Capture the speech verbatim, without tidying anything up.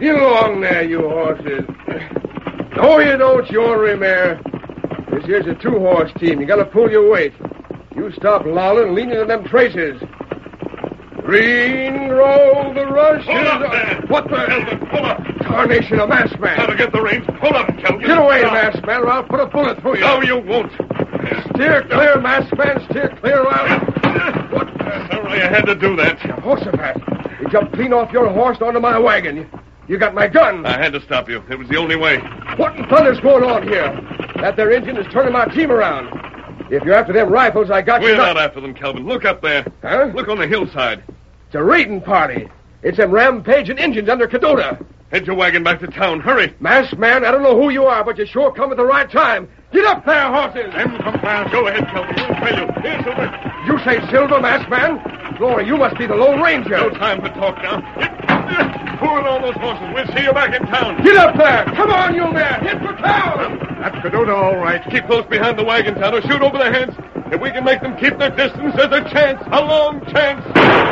Get along there, you horses. No, you don't, you ornery mare. This here's a two-horse team. You gotta pull your weight. You stop lolling and lean into them traces. Green roll the rushes. Pull up there. What the? Kelvin, pull up. Tarnation, a masked man. Gotta get the reins. Pull up, Kelvin. Get away, masked man, or I'll put a bullet through you. No, you won't. Steer clear, masked man. Steer clear around. What? Sorry I had to do that. Jehoshaphat, you jumped clean off your horse onto my wagon. You, you got my gun. I had to stop you. It was the only way. What in thunder's going on here? That there engine is turning my team around. If you're after them rifles, I got you. We're not after them, Kelvin. Look up there. Huh? Look on the hillside. It's a raiding party. It's them rampaging Indians under Cadota. Head your wagon back to town. Hurry. Masked man, I don't know who you are, but you sure come at the right time. Get up there, horses. Them come fast. Go ahead, Kelvin. We'll trail you. Here, Silver. You say Silver, masked man? Glory, you must be the Lone Ranger. No time for talk now. Pull in all those horses. We'll see you back in town. Get up there. Come on, you mare. Hit for town. That's Cadota, all right. Keep close behind the wagon, Tonto. Shoot over their heads. If we can make them keep their distance, there's a chance. A long chance.